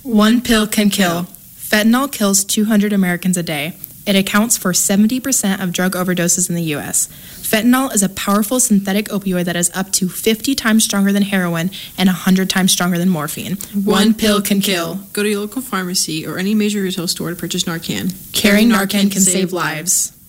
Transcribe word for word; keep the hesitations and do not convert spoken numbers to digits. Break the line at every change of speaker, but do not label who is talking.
One pill can kill. Fentanyl kills two hundred Americans a day. It accounts for seventy percent of drug overdoses in the U S. Fentanyl is a powerful synthetic opioid that is up to fifty times stronger than heroin and one hundred times stronger than morphine. One pill can kill.
Go to your local pharmacy or any major retail store to purchase Narcan.
Carrying Narcan can save lives.